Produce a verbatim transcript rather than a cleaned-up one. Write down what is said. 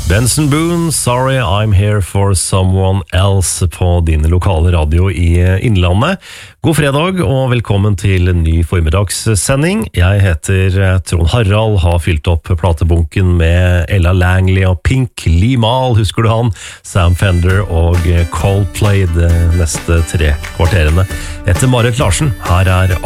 Benson Boone, Sorry I'm Here for Someone Else på din lokale radio i Innlandet. God fredag og velkommen til en ny formiddagssending. Jeg heter Trond Harald, har fylt opp platebunken med Ella Langley og Pink, Limahl, husker du han? Sam Fender og Coldplay de neste tre kvarterene. Etter Marit Larsen, her er